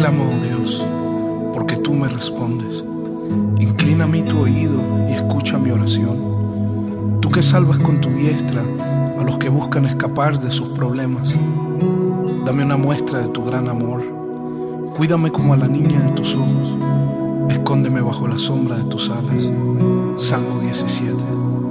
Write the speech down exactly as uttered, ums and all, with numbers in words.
clamo, oh Dios, porque tú me respondes. Inclina a mí tu oído y escucha mi oración. Tú que salvas con tu diestra a los que buscan escapar de sus problemas. Dame una muestra de tu gran amor. Cuídame como a la niña de tus ojos. Escóndeme bajo la sombra de tus alas. Salmo diecisiete.